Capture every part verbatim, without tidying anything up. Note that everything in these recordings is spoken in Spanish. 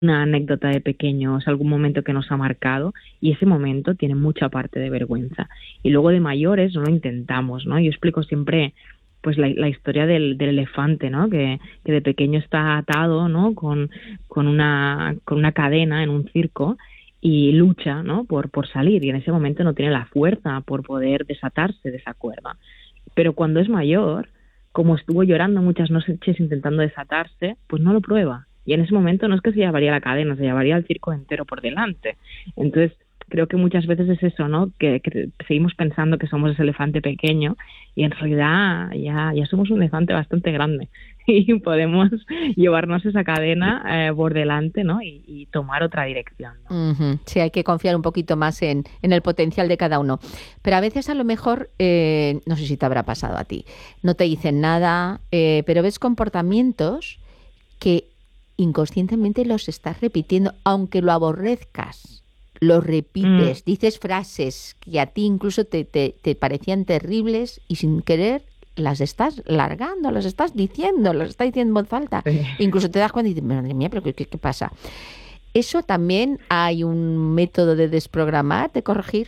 una anécdota de pequeños, algún momento que nos ha marcado, y ese momento tiene mucha parte de vergüenza. Y luego de mayores no lo intentamos, ¿no? Yo explico siempre pues la, la historia del, del elefante, ¿no? Que, que de pequeño está atado, ¿no? Con, con una, con una cadena en un circo y lucha, ¿no? Por, por salir, y en ese momento no tiene la fuerza por poder desatarse de esa cuerda. Pero cuando es mayor, como estuvo llorando muchas noches intentando desatarse, pues no lo prueba. Y en ese momento no es que se llevaría la cadena, se llevaría el circo entero por delante. Entonces, creo que muchas veces es eso, ¿no? Que, que seguimos pensando que somos ese elefante pequeño y en realidad ya, ya somos un elefante bastante grande y podemos llevarnos esa cadena eh, por delante, ¿no? Y, y tomar otra dirección, ¿no? Uh-huh. Sí, hay que confiar un poquito más en, en el potencial de cada uno. Pero a veces a lo mejor, eh, no sé si te habrá pasado a ti, no te dicen nada, eh, pero ves comportamientos que inconscientemente los estás repitiendo, aunque lo aborrezcas, los repites, mm. dices frases que a ti incluso te, te, te parecían terribles y sin querer las estás largando, las estás diciendo, las estás diciendo en voz alta. Sí. Incluso te das cuenta y dices, madre mía, ¿pero qué, qué, qué pasa? ¿Eso también hay un método de desprogramar, de corregir?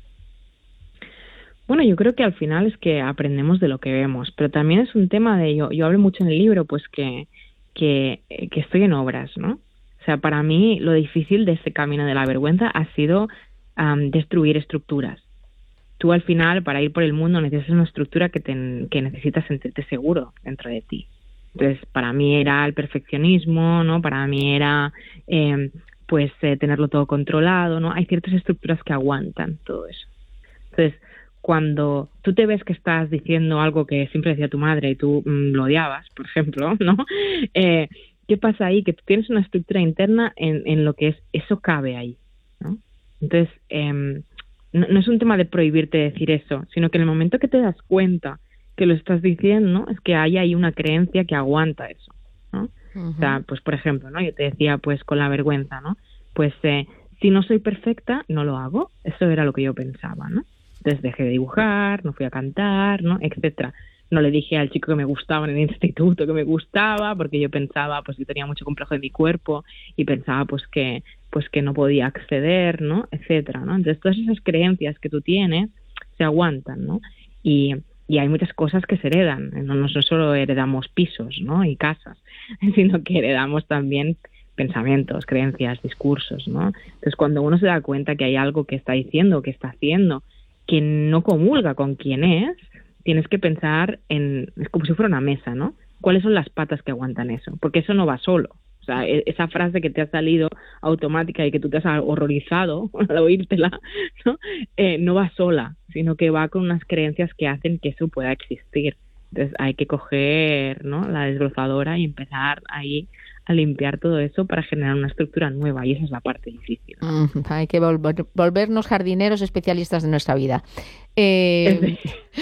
Bueno, yo creo que al final es que aprendemos de lo que vemos, pero también es un tema de, yo, yo hablo mucho en el libro, pues que Que, que estoy en obras, ¿no? O sea, para mí lo difícil de este camino de la vergüenza ha sido um, destruir estructuras. Tú al final, para ir por el mundo, necesitas una estructura que, te, que necesitas sentirte seguro dentro de ti. Entonces, para mí era el perfeccionismo, ¿no? Para mí era, eh, pues, eh, tenerlo todo controlado, ¿no? Hay ciertas estructuras que aguantan todo eso. Entonces, cuando tú te ves que estás diciendo algo que siempre decía tu madre y tú mmm, lo odiabas, por ejemplo, ¿no? Eh, ¿Qué pasa ahí? Que tú tienes una estructura interna en, en lo que es, eso cabe ahí, ¿no? Entonces, eh, no, no es un tema de prohibirte decir eso, sino que en el momento que te das cuenta que lo estás diciendo, ¿no? Es que hay ahí una creencia que aguanta eso, ¿no? Uh-huh. O sea, pues por ejemplo, ¿no? Yo te decía, pues con la vergüenza, ¿no? Pues eh, si no soy perfecta, no lo hago. Eso era lo que yo pensaba, ¿no? Entonces dejé de dibujar, no fui a cantar, ¿no? Etcétera. No le dije al chico que me gustaba en el instituto que me gustaba, porque yo pensaba, pues yo tenía mucho complejo de mi cuerpo y pensaba pues que pues que no podía acceder, ¿no? Etcétera, ¿no? Entonces todas esas creencias que tú tienes se aguantan, ¿no? Y, y hay muchas cosas que se heredan. No, no solo heredamos pisos, ¿no? Y casas, sino que heredamos también pensamientos, creencias, discursos, ¿no? Entonces cuando uno se da cuenta que hay algo que está diciendo, que está haciendo, que no comulga con quién es, tienes que pensar en, es como si fuera una mesa, ¿no? ¿Cuáles son las patas que aguantan eso? Porque eso no va solo. O sea, esa frase que te ha salido automática y que tú te has horrorizado al oírtela, ¿no? Eh, no va sola, sino que va con unas creencias que hacen que eso pueda existir. Entonces hay que coger, ¿no? La desbrozadora y empezar ahí a limpiar todo eso para generar una estructura nueva, y esa es la parte difícil. Mm, hay que volver, volvernos jardineros especialistas de nuestra vida. Eh,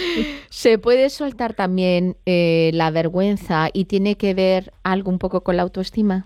¿Se puede soltar también eh, la vergüenza y tiene que ver algo un poco con la autoestima?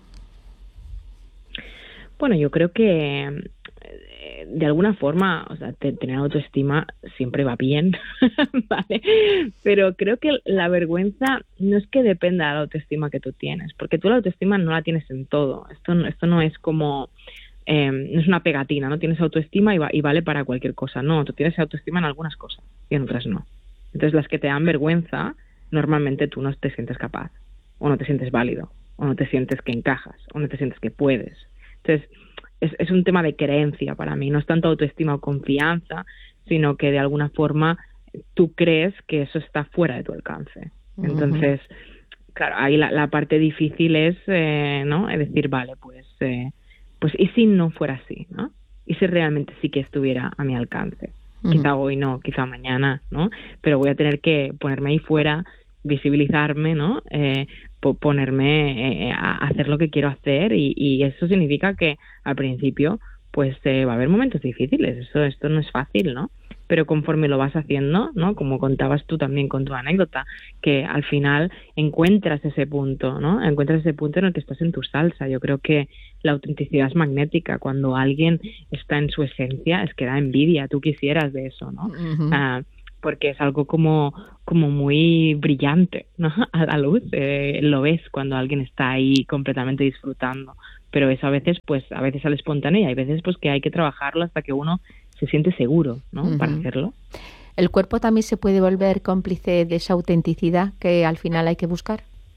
Bueno, yo creo que de alguna forma, o sea, te, tener autoestima siempre va bien, ¿vale? Pero creo que la vergüenza no es que dependa de la autoestima que tú tienes, porque tú la autoestima no la tienes en todo. Esto, esto no es como, eh, no es una pegatina, no tienes autoestima y, va, y vale para cualquier cosa. No, tú tienes autoestima en algunas cosas y en otras no. Entonces, las que te dan vergüenza, normalmente tú no te sientes capaz, o no te sientes válido, o no te sientes que encajas, o no te sientes que puedes. Entonces, Es, es un tema de creencia para mí, no es tanto autoestima o confianza, sino que de alguna forma tú crees que eso está fuera de tu alcance. Uh-huh. Entonces, claro, ahí la, la parte difícil es, eh, ¿no? Es decir, vale, pues, eh, pues, ¿y si no fuera así, no? ¿Y si realmente sí que estuviera a mi alcance? Uh-huh. Quizá hoy no, quizá mañana, ¿no? Pero voy a tener que ponerme ahí fuera, visibilizarme, ¿no? Eh, ponerme eh, a hacer lo que quiero hacer y, y eso significa que al principio pues eh, va a haber momentos difíciles, eso esto no es fácil, ¿no? Pero conforme lo vas haciendo, ¿no? Como contabas tú también con tu anécdota, que al final encuentras ese punto, ¿no? Encuentras ese punto en el que estás en tu salsa. Yo creo que la autenticidad es magnética. Cuando alguien está en su esencia, es que da envidia, tú quisieras de eso, ¿no? Uh-huh. Uh, porque es algo como, como muy brillante, ¿no? A la luz, eh, lo ves cuando alguien está ahí completamente disfrutando pero eso a veces, pues, a veces sale espontáneo y hay veces, pues, que hay que trabajarlo hasta que uno se siente seguro, ¿no? Uh-huh. Para hacerlo. ¿El cuerpo también se puede volver cómplice de esa autenticidad que al final hay que buscar?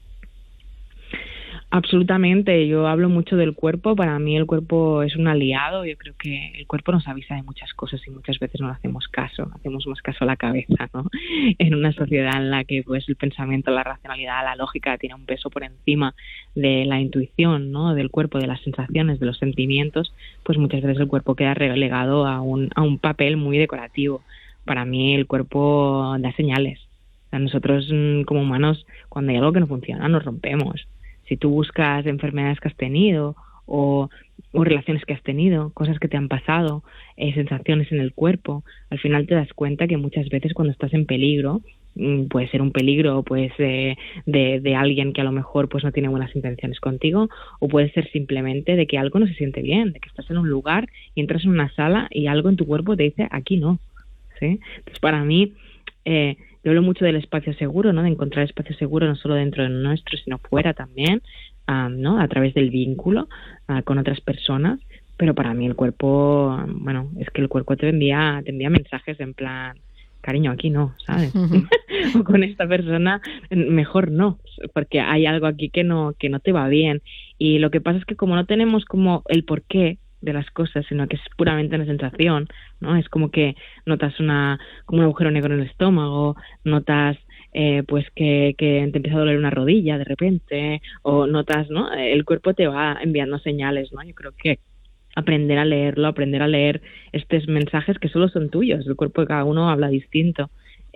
Absolutamente, yo hablo mucho del cuerpo, para mí el cuerpo es un aliado, yo creo que el cuerpo nos avisa de muchas cosas y muchas veces no le hacemos caso, hacemos más caso a la cabeza, ¿no? En una sociedad en la que pues el pensamiento, la racionalidad, la lógica tiene un peso por encima de la intuición, ¿no? Del cuerpo, de las sensaciones, de los sentimientos, pues muchas veces el cuerpo queda relegado a un, a un papel muy decorativo. Para mí el cuerpo da señales, o sea, nosotros como humanos cuando hay algo que no funciona nos rompemos. Si tú buscas enfermedades que has tenido o, o relaciones que has tenido, cosas que te han pasado, eh, sensaciones en el cuerpo, al final te das cuenta que muchas veces cuando estás en peligro, mmm, puede ser un peligro pues eh, de, de alguien que a lo mejor pues no tiene buenas intenciones contigo, o puede ser simplemente de que algo no se siente bien, de que estás en un lugar y entras en una sala y algo en tu cuerpo te dice aquí no, ¿sí? Entonces para mí eh, yo hablo mucho del espacio seguro, ¿no? De encontrar espacio seguro no solo dentro de nuestro, sino fuera también, um, ¿no? A través del vínculo uh, con otras personas. Pero para mí el cuerpo, bueno, es que el cuerpo te envía, te envía mensajes en plan, cariño, aquí no, ¿sabes? Uh-huh. O con esta persona mejor no, porque hay algo aquí que no, que no te va bien. Y lo que pasa es que como no tenemos como el porqué de las cosas, sino que es puramente una sensación, ¿no? Es como que notas una como un agujero negro en el estómago, notas eh, pues que, que te empieza a doler una rodilla de repente, o notas, ¿no? El cuerpo te va enviando señales, ¿no? Yo creo que aprender a leerlo, aprender a leer estos mensajes que solo son tuyos, el cuerpo de cada uno habla distinto,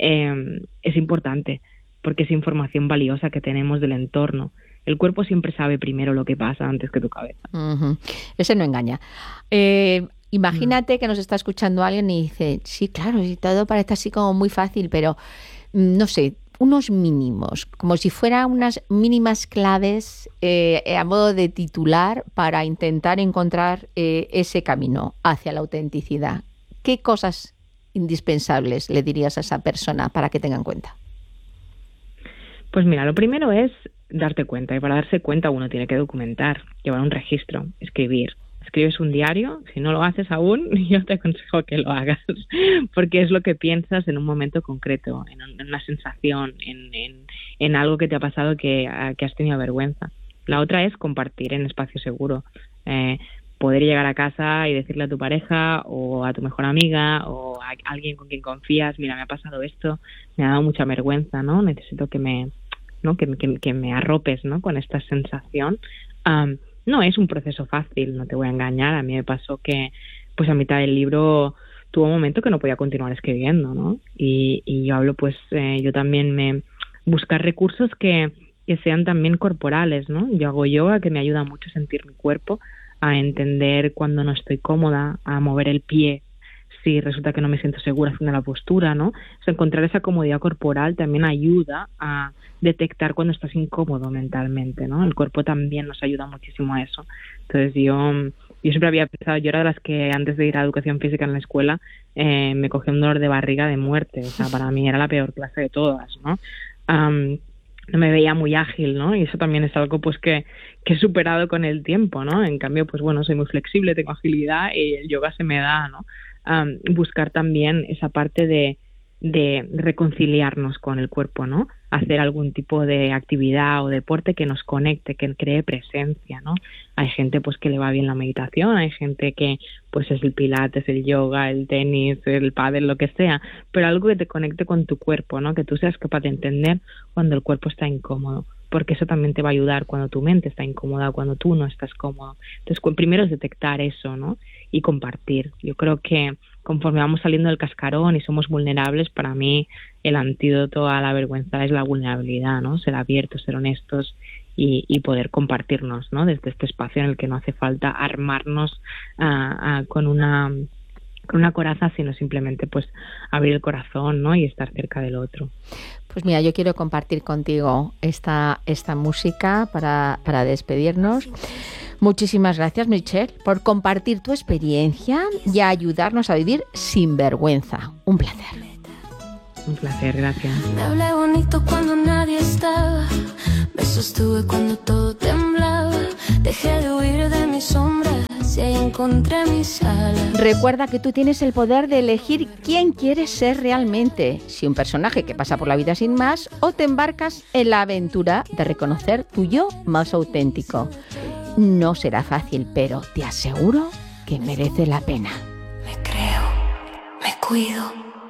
eh, es importante, porque es información valiosa que tenemos del entorno. El cuerpo siempre sabe primero lo que pasa antes que tu cabeza. Uh-huh. Ese no engaña. Eh, imagínate uh-huh. que nos está escuchando alguien y dice, sí, claro, y todo parece así como muy fácil, pero no sé, unos mínimos, como si fueran unas mínimas claves eh, a modo de titular para intentar encontrar eh, ese camino hacia la autenticidad. ¿Qué cosas indispensables le dirías a esa persona para que tenga en cuenta? Pues mira, lo primero es darte cuenta, y para darse cuenta uno tiene que documentar, llevar un registro, escribir. Escribes un diario, si no lo haces aún, yo te aconsejo que lo hagas, porque es lo que piensas en un momento concreto, en, un, en una sensación, en, en, en algo que te ha pasado que, que has tenido vergüenza. La otra es compartir en espacio seguro, eh, poder llegar a casa y decirle a tu pareja o a tu mejor amiga o a alguien con quien confías, mira, me ha pasado esto, me ha dado mucha vergüenza, ¿no? Necesito que me... ¿no? Que, que, que me arropes, ¿no? Con esta sensación. Um, no es un proceso fácil, no te voy a engañar. A mí me pasó que pues a mitad del libro tuvo un momento que no podía continuar escribiendo, ¿no? Y, y yo hablo pues, eh, yo también me buscar recursos que, que sean también corporales, ¿no? Yo hago yoga que me ayuda mucho a sentir mi cuerpo, a entender cuando no estoy cómoda, a mover el pie si resulta que no me siento segura haciendo la postura, ¿no? O sea, encontrar esa comodidad corporal también ayuda a detectar cuando estás incómodo mentalmente, ¿no? El cuerpo también nos ayuda muchísimo a eso. Entonces yo, yo siempre había pensado, yo era de las que antes de ir a educación física en la escuela eh, me cogía un dolor de barriga de muerte, o sea, para mí era la peor clase de todas, ¿no? Um, no me veía muy ágil, ¿no? Y eso también es algo pues que, que he superado con el tiempo, ¿no? En cambio, pues bueno, soy muy flexible, tengo agilidad y el yoga se me da, ¿no? Um, buscar también esa parte de, de reconciliarnos con el cuerpo, ¿no? Hacer algún tipo de actividad o deporte que nos conecte, que cree presencia, ¿no? Hay gente pues que le va bien la meditación, hay gente que pues es el pilates, el yoga, el tenis, el pádel, lo que sea, pero algo que te conecte con tu cuerpo, ¿no? Que tú seas capaz de entender cuando el cuerpo está incómodo, porque eso también te va a ayudar cuando tu mente está incómoda, cuando tú no estás cómodo. Entonces, primero es detectar eso, ¿no? Y compartir. Yo creo que conforme vamos saliendo del cascarón y somos vulnerables, para mí el antídoto a la vergüenza es la vulnerabilidad, ¿no? Ser abiertos, ser honestos y, y poder compartirnos, ¿no? Desde este espacio en el que no hace falta armarnos uh, uh, con una con una coraza, sino simplemente pues abrir el corazón, ¿no? Y estar cerca del otro. Pues mira, yo quiero compartir contigo esta, esta música para, para despedirnos. Muchísimas gracias, Meritxell, por compartir tu experiencia y ayudarnos a vivir sin vergüenza. Un placer. Un placer, gracias. Me hablé bonito cuando nadie estaba, me sostuve cuando todo temblaba, dejé de huir de mis sombras y ahí encontré mis alas. Recuerda que tú tienes el poder de elegir quién quieres ser realmente, si un personaje que pasa por la vida sin más o te embarcas en la aventura de reconocer tu yo más auténtico. No será fácil, pero te aseguro que merece la pena. Me creo, me cuido.